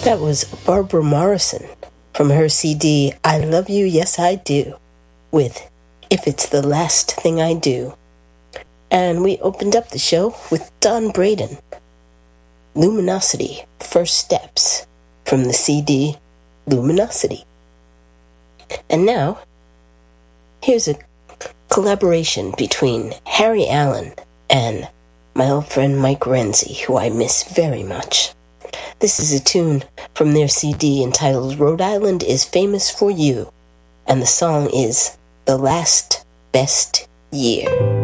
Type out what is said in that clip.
That was Barbara Morrison from her CD, I Love You, Yes I Do, with If It's the Last Thing I Do. And we opened up the show with Don Braden, Luminosity, First Steps, from the CD Luminosity. And now, here's a collaboration between Harry Allen and my old friend Mike Renzi, who I miss very much. This is a tune from their CD entitled Rhode Island is Famous for You, and the song is The Last Best Year.